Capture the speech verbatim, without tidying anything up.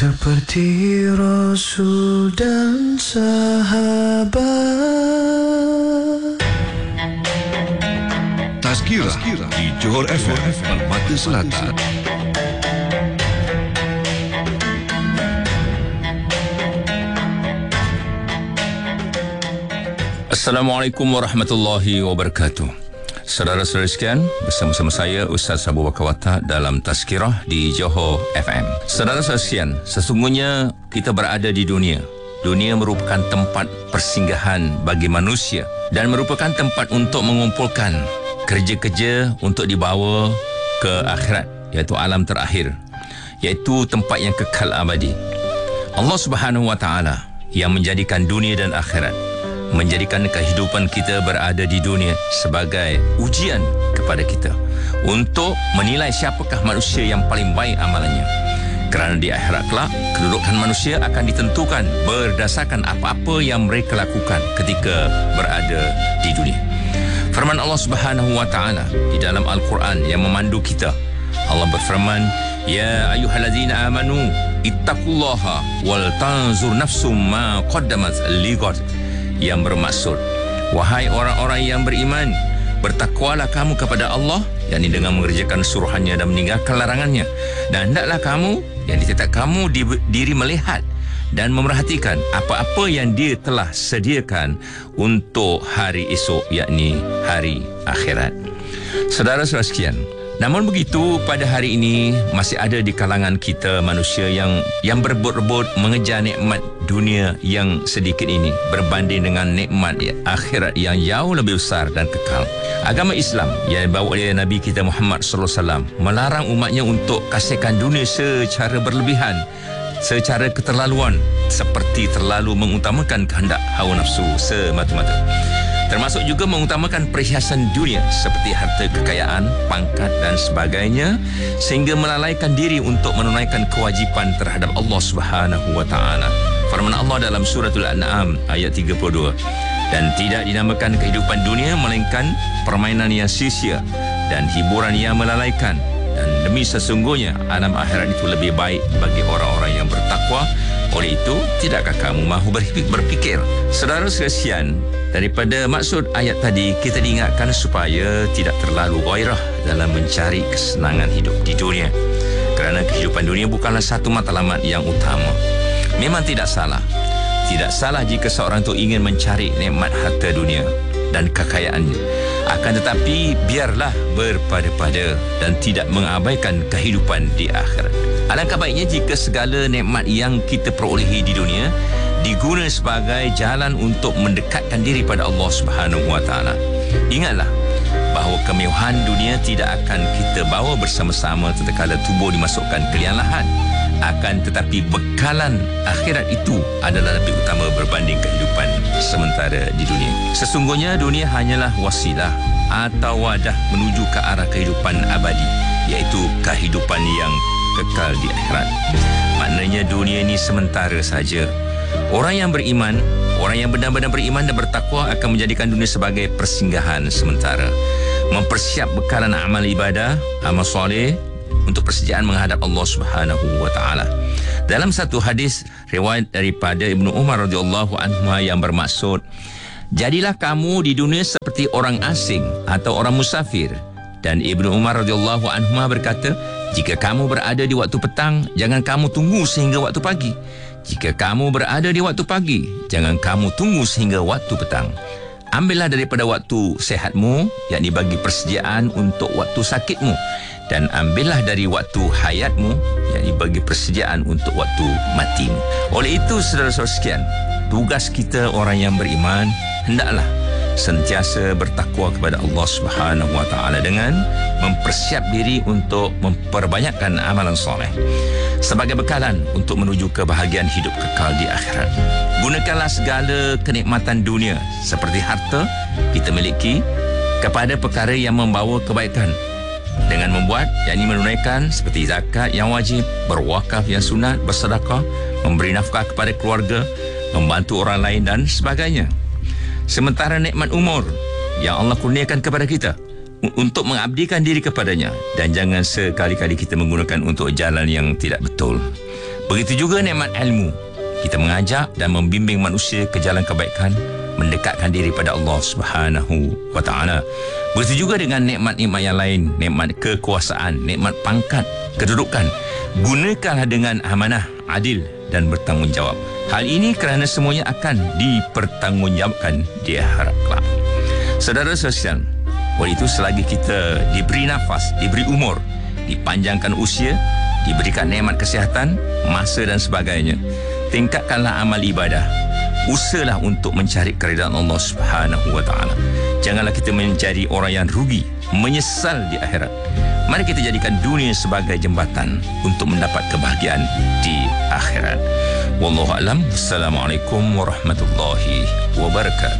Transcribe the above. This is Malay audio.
Seperti Rasul dan sahabat. Tazkirah di Johor F M Permata Selatan. Assalamualaikum warahmatullahi wabarakatuh. Saudara-saudara sekalian, bersama-sama saya Ustaz Abu Bakar Watak dalam Tazkirah di Johor F M. Saudara-saudara sekalian, sesungguhnya kita berada di dunia. Dunia merupakan tempat persinggahan bagi manusia dan merupakan tempat untuk mengumpulkan kerja-kerja untuk dibawa ke akhirat, iaitu alam terakhir, iaitu tempat yang kekal abadi. Allah Subhanahu Wa Taala yang menjadikan dunia dan akhirat, menjadikan kehidupan kita berada di dunia sebagai ujian kepada kita untuk menilai siapakah manusia yang paling baik amalannya. Kerana di akhirat kelak, kedudukan manusia akan ditentukan berdasarkan apa-apa yang mereka lakukan ketika berada di dunia. Firman Allah Subhanahu Wa Taala di dalam Al-Quran yang memandu kita. Allah berfirman, "Ya ayyuhallazina amanu ittaqullaha wal tanzur nafsum ma qaddamat lighad." Yang bermaksud, wahai orang-orang yang beriman, bertakwalah kamu kepada Allah, yakni dengan mengerjakan suruhannya dan meninggalkan larangannya. Dan hendaklah kamu, yang ditetap kamu di, diri melihat dan memerhatikan apa-apa yang dia telah sediakan untuk hari esok, yakni hari akhirat. Saudara-saudara sekalian, namun begitu, pada hari ini masih ada di kalangan kita manusia yang yang berebut-rebut mengejar nikmat dunia yang sedikit ini berbanding dengan nikmat akhirat yang jauh lebih besar dan kekal. Agama Islam yang dibawa oleh Nabi kita Muhammad sallallahu alaihi wasallam melarang umatnya untuk kasihkan dunia secara berlebihan, secara keterlaluan, seperti terlalu mengutamakan kehendak hawa nafsu semata-mata. Termasuk juga mengutamakan perhiasan dunia seperti harta kekayaan, pangkat dan sebagainya, sehingga melalaikan diri untuk menunaikan kewajipan terhadap Allah Subhanahu Wa Taala. Firman Allah dalam suratul An'am ayat tiga puluh dua, dan tidak dinamakan kehidupan dunia melainkan permainan yang sia-sia dan hiburan yang melalaikan, dan demi sesungguhnya alam akhirat itu lebih baik bagi orang-orang yang bertakwa. Oleh itu, tidakkah kamu mahu berfikir? Saudara sekalian, daripada maksud ayat tadi, kita diingatkan supaya tidak terlalu gairah dalam mencari kesenangan hidup di dunia. Kerana kehidupan dunia bukanlah satu matlamat yang utama. Memang tidak salah. Tidak salah jika seorang itu ingin mencari nikmat harta dunia dan kekayaannya. Akan tetapi, biarlah berpada-pada dan tidak mengabaikan kehidupan di akhirat. Alangkah baiknya jika segala nikmat yang kita perolehi di dunia diguna sebagai jalan untuk mendekatkan diri pada Allah Subhanahu Wa Taala. Ingatlah bahawa kemewahan dunia tidak akan kita bawa bersama-sama tatkala tubuh dimasukkan ke liang lahat. Akan tetapi bekalan akhirat itu adalah lebih utama berbanding kehidupan sementara di dunia. Sesungguhnya dunia hanyalah wasilah atau wadah menuju ke arah kehidupan abadi, iaitu kehidupan yang kekal di akhirat. Maknanya dunia ini sementara saja. Orang yang beriman, orang yang benar-benar beriman dan bertakwa akan menjadikan dunia sebagai persinggahan sementara. Mempersiap bekalan amal ibadah, amal soleh untuk persediaan menghadap Allah Subhanahu Wa Taala. Dalam satu hadis riwayat daripada Ibnu Umar radhiyallahu anhu yang bermaksud, jadilah kamu di dunia seperti orang asing atau orang musafir. Dan Ibnu Umar radhiyallahu anhu berkata, jika kamu berada di waktu petang, jangan kamu tunggu sehingga waktu pagi. Jika kamu berada di waktu pagi, jangan kamu tunggu sehingga waktu petang. Ambillah daripada waktu sehatmu, yakni bagi persediaan untuk waktu sakitmu, dan ambillah dari waktu hayatmu, yakni bagi persediaan untuk waktu matimu. Oleh itu, saudara-saudara sekalian, tugas kita orang yang beriman hendaklah sentiasa bertakwa kepada Allah Subhanahu Wa Taala dengan mempersiap diri untuk memperbanyakkan amalan soleh sebagai bekalan untuk menuju kebahagiaan hidup kekal di akhirat. Gunakanlah segala kenikmatan dunia seperti harta kita miliki kepada perkara yang membawa kebaikan, dengan membuat, yakni menunaikan seperti zakat yang wajib, berwakaf yang sunat, bersedekah, memberi nafkah kepada keluarga, membantu orang lain dan sebagainya. Sementara nikmat umur yang Allah kurniakan kepada kita untuk mengabdikan diri kepadanya, dan jangan sekali-kali kita menggunakan untuk jalan yang tidak betul. Begitu juga nikmat ilmu. Kita mengajak dan membimbing manusia ke jalan kebaikan, mendekatkan diri pada Allah Subhanahu wa taala. Begitu juga dengan nikmat-nikmat yang lain, nikmat kekuasaan, nikmat pangkat, kedudukan. Gunakanlah dengan amanah, adil dan bertanggungjawab. Hal ini kerana semuanya akan dipertanggungjawabkan di akhirat kelak. Saudara sekalian, oleh itu selagi kita diberi nafas, diberi umur, dipanjangkan usia, diberikan nikmat kesihatan, masa dan sebagainya, tingkatkanlah amal ibadah. Usahalah untuk mencari keridaan Allah Subhanahu wa taala. Janganlah kita menjadi orang yang rugi, menyesal di akhirat. Mari kita jadikan dunia sebagai jembatan untuk mendapat kebahagiaan di akhirat. Wallahu a'lam. Assalamualaikum warahmatullahi wabarakatuh.